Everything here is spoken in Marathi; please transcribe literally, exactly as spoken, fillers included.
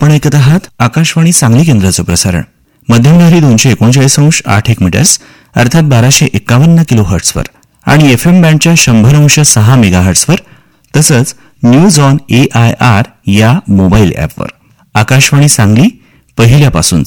आपण ऐकत आहात आकाशवाणी सांगली केंद्राचं प्रसारण. मध्यमलहरी दोनशे एकोणचाळीस अंश आठ एक मीटर्स अर्थात बाराशे एक्कावन्न किलो हर्ट्सवर आणि एफ एम बँडच्या शंभर अंश सहा मेगा हर्ट्सवर तसंच news on A I R या मोबाईल ॲपवर. आकाशवाणी सांगली पहिल्यापासून